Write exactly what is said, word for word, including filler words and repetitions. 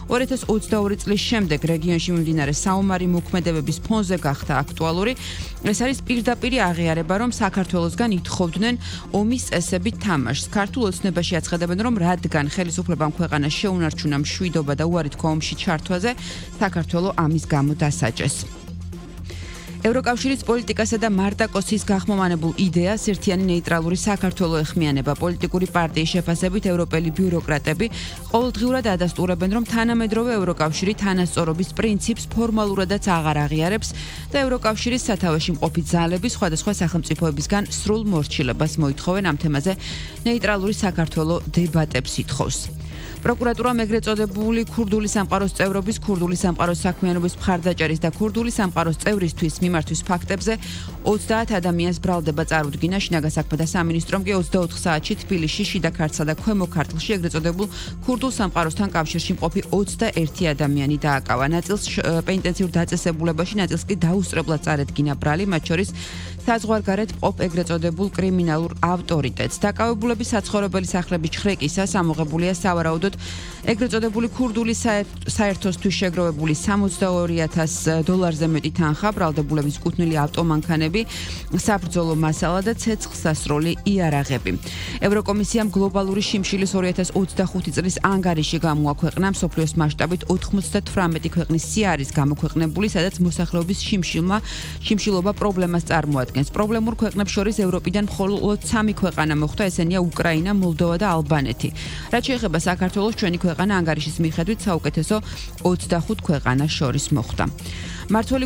ორი ათას ოცდაორი წლის შემდეგ რეგიონში მიმდინარე საომარი მოქმედებების ფონზე გახდა აქტუალური. ეს არის პირდაპირი აღიარება, რომ საქართველოსგან ითხოვდნენ ომის წესებით თამაშს. ქართულ ოცნებაში აცხადებენ, რომ რადგან ხელისუფლებამ ქვეყანას შეუნარჩუნა მშვიდობა და უარი თქვა ომში ჩართვაზე, საქართველო ამის გამო დასაჯეს. ევროკავშირის პოლიტიკასა და მარტაკოსის გახმოვანებულ იდეას ერთიანი ნეიტრალური საქართველო ეხმიანება. პოლიტიკური პარტიის შეფასებით ევროპელი ბიუროკრატები ყოველდღიურად ადასტურებენ, რომ თანამედროვე ევროკავშირი თანასწორობის პრინციპს ფორმალურადაც აღარ აღიარებს და ევროკავშირის სათავეში მყოფი ძალები სხვადასხვა სახელმწიფოებისგან სრულ მორჩილებას მოითხოვენ. ამ თემაზე ნეიტრალური საქართველო დებატებს ითხოვს. პროკურატურამ ეგრეთ წოდებული ქურდული სამყაროს წევრობის, ქურდული სამყაროს საქმიანობის მხარდაჭერის და ქურდული სამყაროს წევრისთვის მიმართვის ფაქტებზე ოცდაათ ადამიანს ბრალდება წარუდგინა. შინაგან საქმეთა სამინისტრომ კი ოცდაოთხ საათში თბილისში, შიდა ქართლსა და ქვემო ქართლში ეგრეთ წოდებულ ქურდულ სამყაროსთან კავშირში მყოფი ოცდაერთი ადამიანი დააკავა. ნაწილს პენიტენციურ დაწესებულებაში, ნაწილს კი დაუსწრებლად წარედგინა ბრალი, მათ შორის საზღვარგარეთ მყოფ ეგრეთ წოდებულ კრიმინალურ ავტორიტეტს. დაკავებულების საცხოვრებელი სახლები ჩხრეკისას ამოღებულია სავარაუდოდ ეგრეთ წოდებული ქურდული საერთოსთვის შეგროვებული სამოცდაორი ათას დოლარზე მეტი თანხა, ბრალდებულების კუთვნილი ავტომანქანები, საბრძოლო მასალა და ცეცხლსასროლი იარაღები. ევროკომისიამ გლობალური შიმშილის ორი ათას ოცდახუთი წლის ანგარიში გამოაქვეყნა. მსოფლიოს მასშტაბით ოთხმოცდათვრამეტი ქვეყნის სია არის გამოქვეყნებული, სადაც მოსახლეობის შიმშილმა შიმშილობა პრობლემას წარმოადგენს. პრობლემურ ქვეყნებს შორის ევროპიდან მხოლოდ სამი ქვეყანა მოხვდა, ესენია უკრაინა, მოლდოვა და ალბანეთი. რაც შეეხება საქართველოს, ჩვენი ქვეყანა ანგარიშის მიხედვით საუკეთესო ოცდახუთ ქვეყანას შორის მოხვდა. მართველი